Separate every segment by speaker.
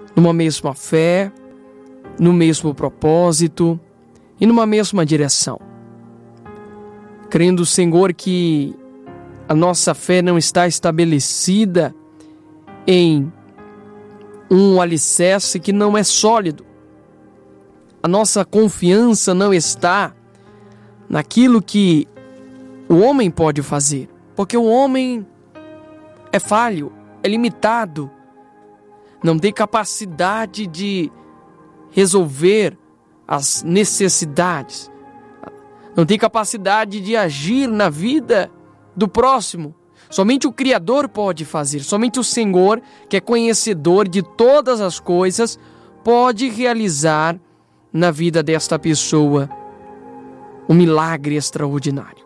Speaker 1: numa mesma fé, no mesmo propósito e numa mesma direção. Crendo, Senhor, que a nossa fé não está estabelecida em um alicerce que não é sólido. A nossa confiança não está naquilo que o homem pode fazer, porque o homem é falho, é limitado, não tem capacidade de resolver as necessidades, não tem capacidade de agir na vida do próximo. Somente o Criador pode fazer, somente o Senhor, que é conhecedor de todas as coisas, pode realizar na vida desta pessoa um milagre extraordinário.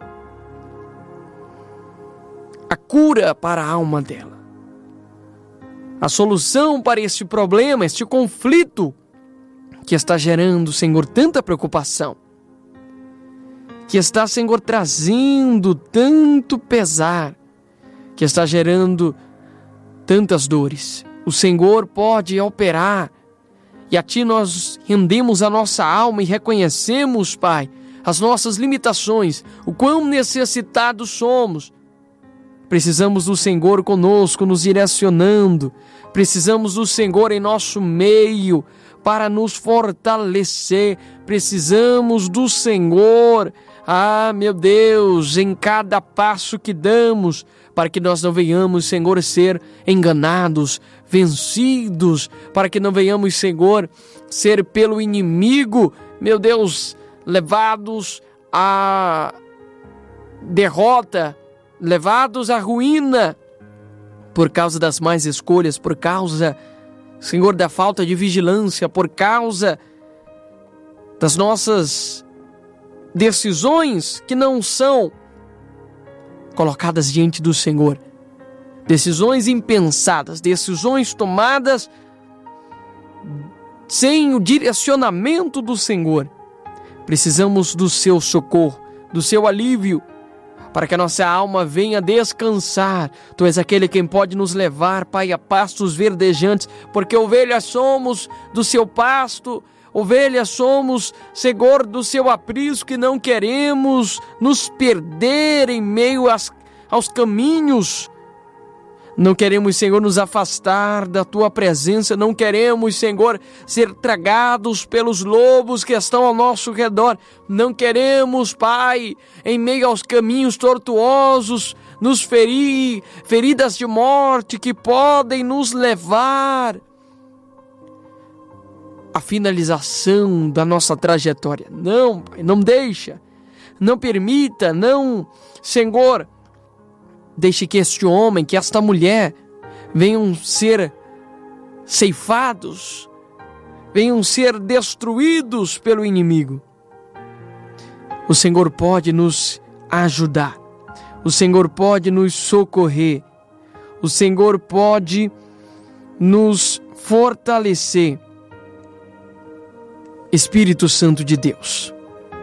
Speaker 1: A cura para a alma dela. A solução para este problema, este conflito que está gerando, Senhor, tanta preocupação. Que está, Senhor, trazendo tanto pesar. Que está gerando tantas dores. O Senhor pode operar. E a Ti nós rendemos a nossa alma e reconhecemos, Pai, as nossas limitações, o quão necessitados somos. Precisamos do Senhor conosco, nos direcionando. Precisamos do Senhor em nosso meio para nos fortalecer. Precisamos do Senhor, meu Deus, em cada passo que damos, para que nós não venhamos, Senhor, ser enganados, vencidos, para que não venhamos, Senhor, ser pelo inimigo, meu Deus, levados à derrota, levados à ruína, por causa das más escolhas, por causa, Senhor, da falta de vigilância, por causa das nossas decisões que não são colocadas diante do Senhor. Decisões impensadas, decisões tomadas sem o direcionamento do Senhor. Precisamos do seu socorro, do seu alívio, para que a nossa alma venha descansar. Tu és aquele quem pode nos levar, Pai, a pastos verdejantes, porque ovelhas somos do seu pasto, ovelhas somos, Senhor, do seu aprisco, que não queremos nos perder em meio aos caminhos. Não queremos, Senhor, nos afastar da Tua presença. Não queremos, Senhor, ser tragados pelos lobos que estão ao nosso redor. Não queremos, Pai, em meio aos caminhos tortuosos, nos ferir, feridas de morte que podem nos levar à finalização da nossa trajetória. Não, Pai, não deixa, não permita, não, Senhor, deixe que este homem, que esta mulher venham ser ceifados, venham ser destruídos pelo inimigo. O Senhor pode nos ajudar, o Senhor pode nos socorrer, o Senhor pode nos fortalecer. Espírito Santo de Deus,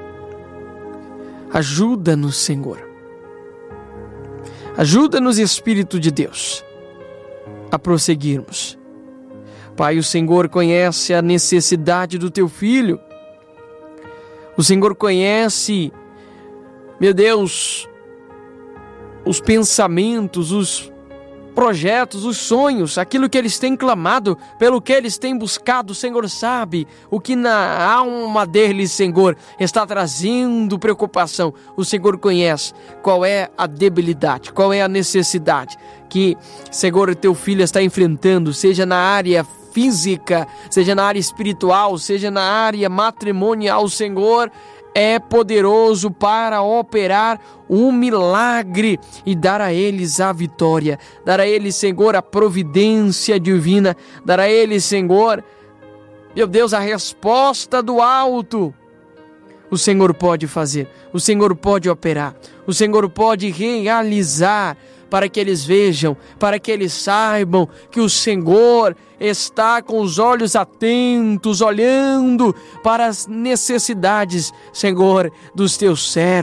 Speaker 1: ajuda-nos, Senhor. Ajuda-nos, Espírito de Deus, a prosseguirmos. Pai, o Senhor conhece a necessidade do Teu Filho. O Senhor conhece, meu Deus, os pensamentos, os projetos, os sonhos, aquilo que eles têm clamado, pelo que eles têm buscado. O Senhor sabe o que na alma deles, Senhor, está trazendo preocupação. O Senhor conhece qual é a debilidade, qual é a necessidade que, Senhor, Teu Filho está enfrentando, seja na área física, seja na área espiritual, seja na área matrimonial. O Senhor é poderoso para operar um milagre e dar a eles a vitória, dar a eles, Senhor, a providência divina, dar a eles, Senhor, meu Deus, a resposta do alto. O Senhor pode fazer, o Senhor pode operar, o Senhor pode realizar, para que eles vejam, para que eles saibam que o Senhor está com os olhos atentos, olhando para as necessidades, Senhor, dos Teus servos.